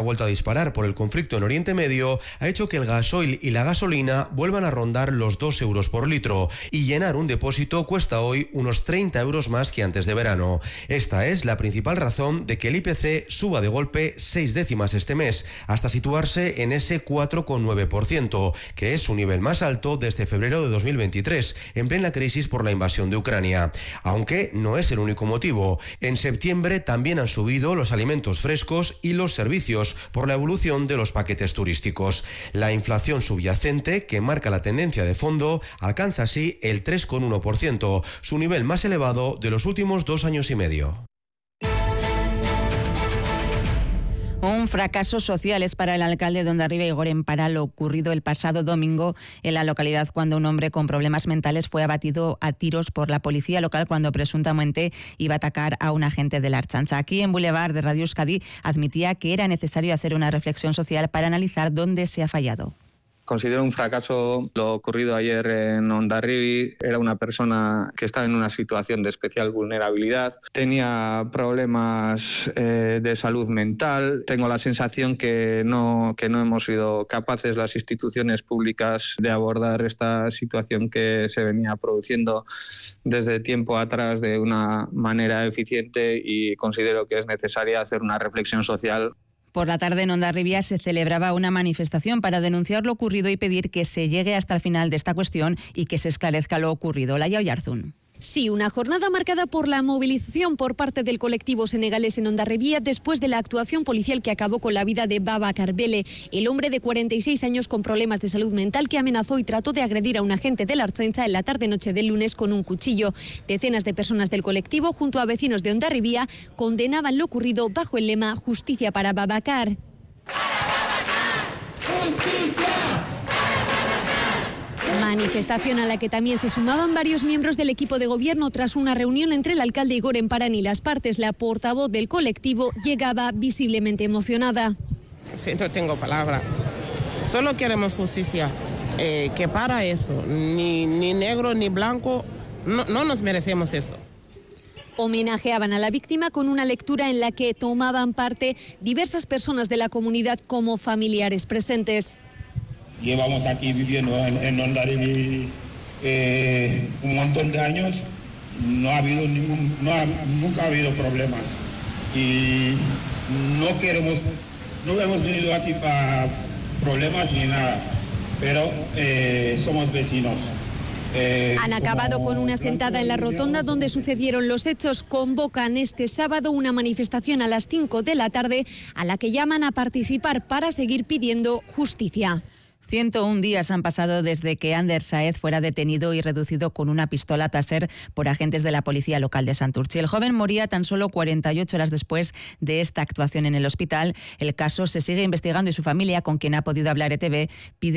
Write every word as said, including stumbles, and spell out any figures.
vuelto a disparar por el conflicto en Oriente Medio ha hecho que el gasoil y la gasolina vuelvan a rondar los dos euros por litro y llenar un depósito cuesta hoy unos treinta euros más que antes de verano. Esta es la principal razón de que el I P C suba de golpe seis décimas este mes, hasta situarse en ese cuatro coma nueve por ciento, que es su nivel más alto desde febrero de dos mil veintitrés, en plena crisis por la invasión de Ucrania. Aunque no es el único motivo. En septiembre también han subido los alimentos frescos y los servicios por la evolución de los paquetes turísticos. La inflación subyacente, que marca la tendencia de fondo, alcanza así el tres coma uno por ciento, su nivel más elevado de los últimos dos años y medio. Un fracaso social es para el alcalde de Hondarribia, Igor Empara, lo ocurrido el pasado domingo en la localidad, cuando un hombre con problemas mentales fue abatido a tiros por la policía local cuando presuntamente iba a atacar a un agente de la Ertzaintza. Aquí en Boulevard de Radio Euskadi admitía que era necesario hacer una reflexión social para analizar dónde se ha fallado. Considero un fracaso lo ocurrido ayer en Hondarribia. Era una persona que estaba en una situación de especial vulnerabilidad, tenía problemas eh, de salud mental. Tengo la sensación que no, que no hemos sido capaces las instituciones públicas de abordar esta situación que se venía produciendo desde tiempo atrás de una manera eficiente, y considero que es necesaria hacer una reflexión social. Por la tarde en Hondarribia se celebraba una manifestación para denunciar lo ocurrido y pedir que se llegue hasta el final de esta cuestión y que se esclarezca lo ocurrido. Laia Oyarzún. Sí, una jornada marcada por la movilización por parte del colectivo senegalés en Hondarribia después de la actuación policial que acabó con la vida de Babacar Bele, el hombre de cuarenta y seis años con problemas de salud mental que amenazó y trató de agredir a un agente de la Ertzaintza en la tarde-noche del lunes con un cuchillo. Decenas de personas del colectivo, junto a vecinos de Hondarribia, condenaban lo ocurrido bajo el lema Justicia para Babacar. Manifestación a la que también se sumaban varios miembros del equipo de gobierno tras una reunión entre el alcalde Igor Empara y las partes. La portavoz del colectivo llegaba visiblemente emocionada. Sí, no tengo palabra. Solo queremos justicia. Eh, que para eso, ni, ni negro ni blanco, no, no nos merecemos eso. Homenajeaban a la víctima con una lectura en la que tomaban parte diversas personas de la comunidad como familiares presentes. Llevamos aquí viviendo en, en Hondarribia eh, un montón de años, no ha habido ningún, no ha, nunca ha habido problemas y no queremos, no hemos venido aquí para problemas ni nada, pero eh, somos vecinos. Eh, Han acabado con una sentada en la rotonda donde sucedieron los hechos. Convocan este sábado una manifestación a las cinco de la tarde a la que llaman a participar para seguir pidiendo justicia. ciento un días han pasado desde que Ander Saez fuera detenido y reducido con una pistola Taser por agentes de la policía local de Santurtzi. El joven moría tan solo cuarenta y ocho horas después de esta actuación en el hospital. El caso se sigue investigando y su familia, con quien ha podido hablar E T V, pide